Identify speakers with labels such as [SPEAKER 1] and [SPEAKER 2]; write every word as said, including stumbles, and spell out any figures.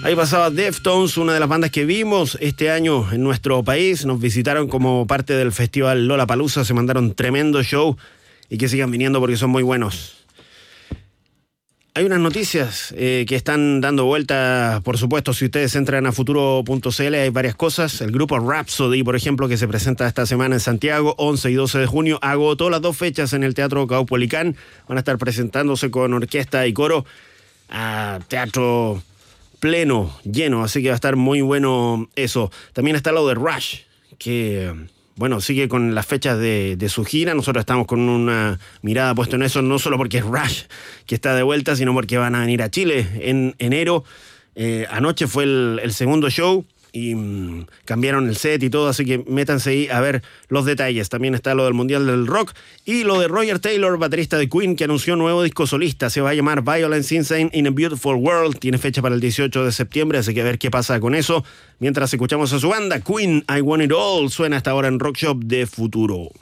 [SPEAKER 1] Ahí pasaba Deftones, una de las bandas que vimos este año en nuestro país. Nos visitaron como parte del festival Lollapalooza, se mandaron tremendo show y que sigan viniendo porque son muy buenos. Hay unas noticias eh, que están dando vuelta, por supuesto, si ustedes entran a futuro punto c l hay varias cosas. El grupo Rhapsody, por ejemplo, que se presenta esta semana en Santiago, once y doce de junio, agotó las dos fechas en el Teatro Caupolicán. Van a estar presentándose con orquesta y coro a teatro pleno, lleno, así que va a estar muy bueno eso. También está lo de Rush, que... bueno, sigue con las fechas de, de su gira. Nosotros estamos con una mirada puesta en eso, no solo porque es Rush que está de vuelta, sino porque van a venir a Chile en enero. Eh, anoche fue el, el segundo show y mmm, cambiaron el set y todo, así que métanse ahí a ver los detalles. También está lo del Mundial del Rock y lo de Roger Taylor, baterista de Queen, que anunció un nuevo disco solista. Se va a llamar Violence Insane in a Beautiful World. Tiene fecha para el dieciocho de septiembre, así que a ver qué pasa con eso. Mientras escuchamos a su banda, Queen, I Want It All, suena hasta ahora en Rock Shop de Futuro.